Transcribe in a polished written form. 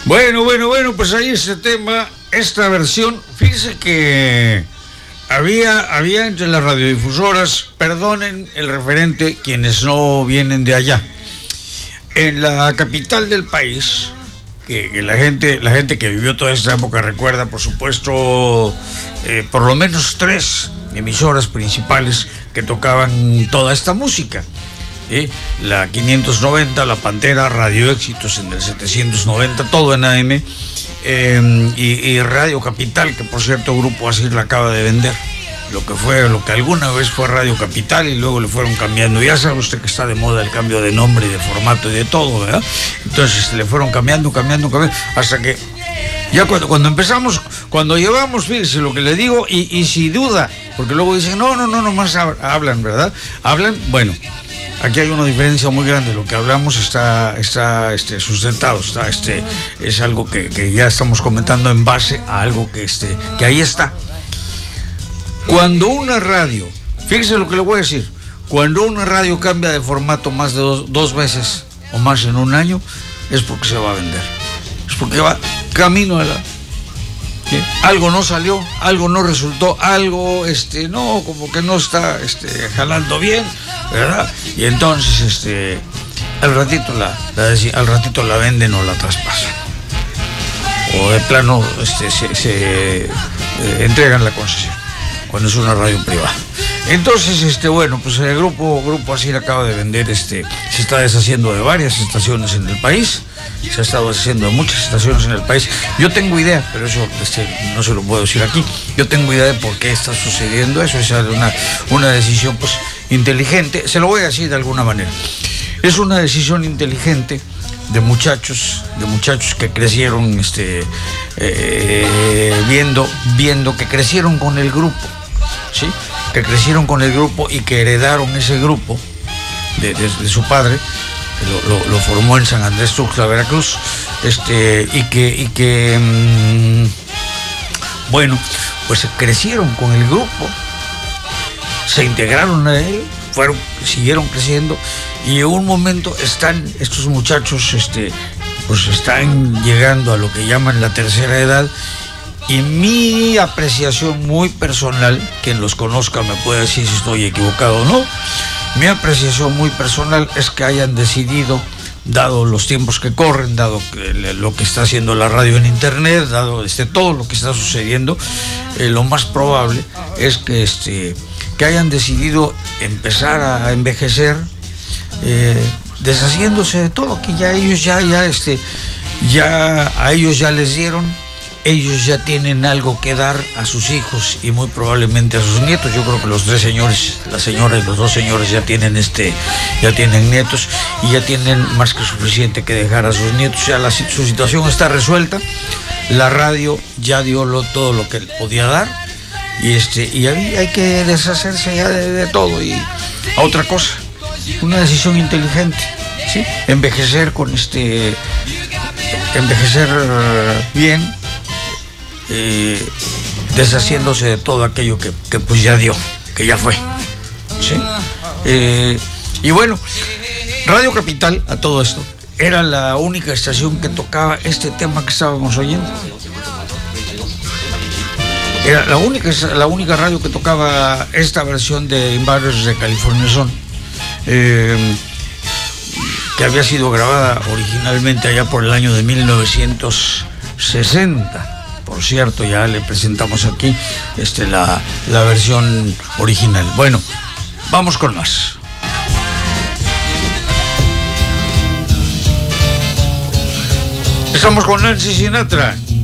Bueno, pues ahí este tema, esta versión. Fíjense que había entre las radiodifusoras, perdonen el referente quienes no vienen de allá, en la capital del país, que la gente que vivió toda esta época recuerda, por supuesto, por lo menos 3 emisoras principales que tocaban toda esta música. La 590, La Pantera, Radio Éxitos en el 790, todo en AM, y Radio Capital, que por cierto Grupo Asir la acaba de vender, lo que alguna vez fue Radio Capital y luego le fueron cambiando. Ya sabe usted que está de moda el cambio de nombre y de formato y de todo, ¿verdad? Entonces le fueron cambiando, hasta que ya cuando empezamos, cuando llevamos, fíjese lo que le digo, y sin duda, porque luego dicen, no, más hablan, ¿verdad? Hablan, bueno. Aquí hay una diferencia muy grande. Lo que hablamos está sustentado, es algo que ya estamos comentando en base a algo que ahí está. Cuando una radio, fíjese lo que le voy a decir, cuando una radio cambia de formato más de dos veces o más en un año, es porque se va a vender, es porque va camino a la... ¿sí? Algo no salió, algo no resultó, algo no, como que no está jalando bien, ¿verdad? Y entonces al ratito la venden o la traspasan, o de plano se entregan la concesión cuando es una radio privada. Entonces pues el grupo Asir acaba de vender, se está deshaciendo de varias estaciones en el país. Se ha estado haciendo de muchas estaciones en el país. Yo tengo idea, pero eso no se lo puedo decir aquí. Yo tengo idea de por qué está sucediendo eso. Es una decisión pues inteligente. Se lo voy a decir de alguna manera. Es una decisión inteligente de muchachos que crecieron viendo que crecieron con el grupo, ¿sí? Que crecieron con el grupo y que heredaron ese grupo de su padre. Lo formó en San Andrés Tuxtla, Veracruz, y que pues crecieron con el grupo, se integraron a él, siguieron creciendo, y en un momento estos muchachos pues están llegando a lo que llaman la tercera edad, y mi apreciación muy personal, quien los conozca me puede decir si estoy equivocado o no. Mi apreciación muy personal es que hayan decidido, dado los tiempos que corren, dado lo que está haciendo la radio en internet, dado todo lo que está sucediendo, lo más probable es que hayan decidido empezar a envejecer, deshaciéndose de todo, que ya ellos a ellos ya les dieron. Ellos ya tienen algo que dar a sus hijos y muy probablemente a sus nietos. Yo creo que los 3 señores, la señora y los 2 señores ya tienen nietos y ya tienen más que suficiente que dejar a sus nietos. Ya su situación está resuelta. La radio ya dio todo lo que podía dar y ahí hay que deshacerse ya de todo. Y a otra cosa, una decisión inteligente, ¿sí? Envejecer bien. Deshaciéndose de todo aquello que pues ya dio, que ya fue, ¿sí? Y bueno, Radio Capital, a todo esto, era la única estación que tocaba este tema que estábamos oyendo. Era la única radio que tocaba esta versión de Invaders de California Son, que había sido grabada originalmente allá por el año de 1960. Por cierto, ya le presentamos aquí la versión original. Bueno, vamos con más. Estamos con Nancy Sinatra.